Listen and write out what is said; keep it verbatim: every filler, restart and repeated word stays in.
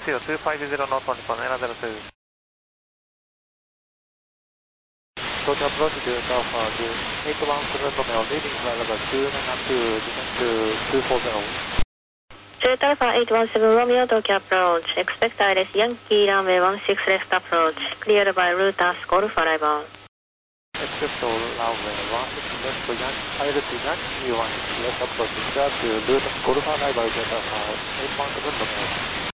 two five zero north one zero zero two. Total approach Delta Alpha eight one seven Romeo, leading flight level two nine two, descend to two four zero. Delta Alpha eight one seven Romeo, Tokyo approach. Expect I L S Yankee runway one six left approach. Cleared by route as Golf arrival. Expect runway one six left Yankee, I L S Yankee one six left approach. Clear to route Golf arrival Delta Alpha eight one seven Romeo.